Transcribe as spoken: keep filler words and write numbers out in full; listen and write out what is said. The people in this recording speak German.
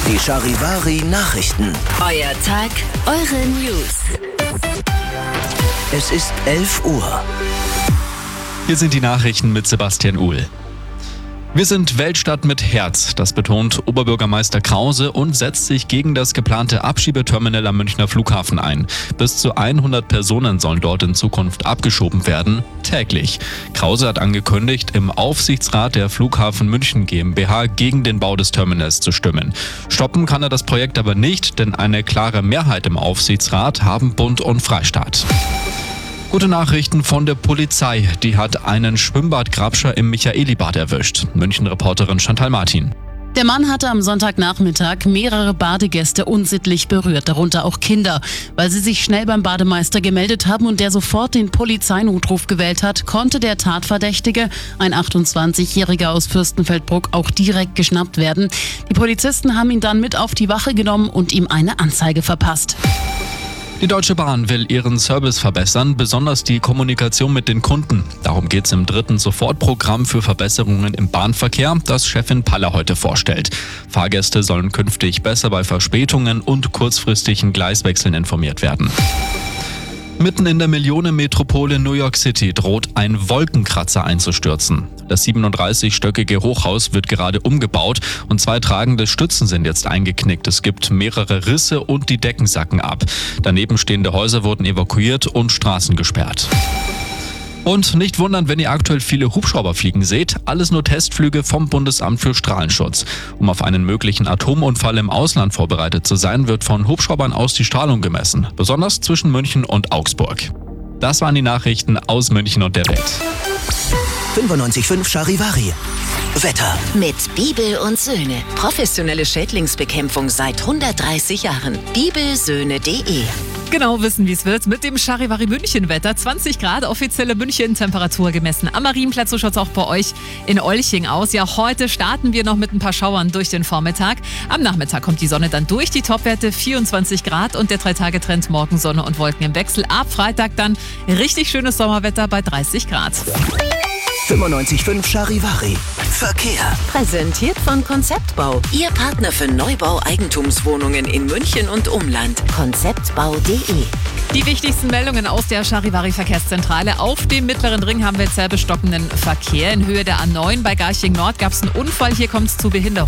Die Charivari Nachrichten. Euer Tag, eure News. Es ist elf Uhr. Hier sind die Nachrichten mit Sebastian Uhl. Wir sind Weltstadt mit Herz, das betont Oberbürgermeister Krause und setzt sich gegen das geplante Abschiebeterminal am Münchner Flughafen ein. Bis zu hundert Personen sollen dort in Zukunft abgeschoben werden, täglich. Krause hat angekündigt, im Aufsichtsrat der Flughafen München GmbH gegen den Bau des Terminals zu stimmen. Stoppen kann er das Projekt aber nicht, denn eine klare Mehrheit im Aufsichtsrat haben Bund und Freistaat. Gute Nachrichten von der Polizei. Die hat einen Schwimmbadgrabscher im Michaelibad erwischt. München-Reporterin Chantal Martin. Der Mann hatte am Sonntagnachmittag mehrere Badegäste unsittlich berührt, darunter auch Kinder. Weil sie sich schnell beim Bademeister gemeldet haben und der sofort den Polizeinotruf gewählt hat, konnte der Tatverdächtige, ein achtundzwanzigjähriger aus Fürstenfeldbruck, auch direkt geschnappt werden. Die Polizisten haben ihn dann mit auf die Wache genommen und ihm eine Anzeige verpasst. Die Deutsche Bahn will ihren Service verbessern, besonders die Kommunikation mit den Kunden. Darum geht es im dritten Sofortprogramm für Verbesserungen im Bahnverkehr, das Chefin Paller heute vorstellt. Fahrgäste sollen künftig besser bei Verspätungen und kurzfristigen Gleiswechseln informiert werden. Mitten in der Millionenmetropole New York City droht ein Wolkenkratzer einzustürzen. Das siebenunddreißigstöckige Hochhaus wird gerade umgebaut und zwei tragende Stützen sind jetzt eingeknickt. Es gibt mehrere Risse und die Decken sacken ab. Daneben stehende Häuser wurden evakuiert und Straßen gesperrt. Und nicht wundern, wenn ihr aktuell viele Hubschrauber fliegen seht. Alles nur Testflüge vom Bundesamt für Strahlenschutz. Um auf einen möglichen Atomunfall im Ausland vorbereitet zu sein, wird von Hubschraubern aus die Strahlung gemessen. Besonders zwischen München und Augsburg. Das waren die Nachrichten aus München und der Welt. fünfundneunzig Komma fünf Charivari. Wetter. Mit Bibel und Söhne. Professionelle Schädlingsbekämpfung seit hundertdreißig Jahren. bibelsöhne punkt de. Genau wissen, wie es wird mit dem Charivari München-Wetter. zwanzig Grad, offizielle München-Temperatur gemessen. Am Marienplatz, so schaut es auch bei euch in Olching aus. Ja, heute starten wir noch mit ein paar Schauern durch den Vormittag. Am Nachmittag kommt die Sonne dann durch, die Topwerte vierundzwanzig Grad und der Drei-Tage-Trend morgen Sonne und Wolken im Wechsel. Ab Freitag dann richtig schönes Sommerwetter bei dreißig Grad. fünfundneunzig Komma fünf Charivari. Verkehr. Präsentiert von Konzeptbau. Ihr Partner für Neubau-Eigentumswohnungen in München und Umland. konzeptbau punkt de. Die wichtigsten Meldungen aus der Charivari-Verkehrszentrale. Auf dem Mittleren Ring haben wir sehr bestockenden Verkehr. In Höhe der A neun bei Garching Nord gab es einen Unfall. Hier kommt es zu Behinderungen.